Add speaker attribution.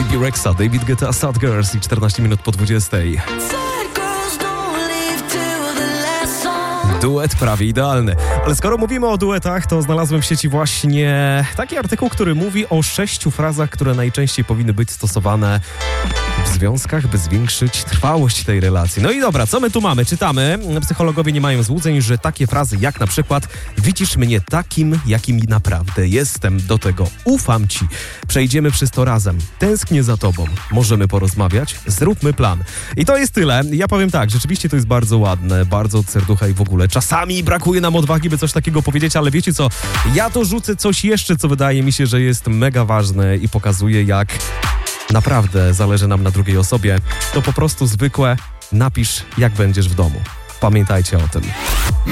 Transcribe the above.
Speaker 1: Bebe Rexha, David Guetta, Sad Girls i 14 minut po 20. Duet prawie idealny. Ale skoro mówimy o duetach, to znalazłem w sieci właśnie taki artykuł, który mówi o 6 frazach, które najczęściej powinny być stosowane w związkach, by zwiększyć trwałość tej relacji. No i dobra, co my tu mamy? Czytamy. Psychologowie nie mają złudzeń, że takie frazy jak na przykład widzisz mnie takim, jakim naprawdę jestem, do tego ufam ci, przejdziemy przez to razem, tęsknię za tobą, możemy porozmawiać, zróbmy plan. I to jest tyle. Ja powiem tak, rzeczywiście to jest bardzo ładne, bardzo od serducha i w ogóle. Czasami brakuje nam odwagi, by coś takiego powiedzieć, ale wiecie co? Ja to rzucę coś jeszcze, co wydaje mi się, że jest mega ważne i pokazuje, jak naprawdę zależy nam na drugiej osobie. To po prostu zwykłe napisz, jak będziesz w domu. Pamiętajcie o tym.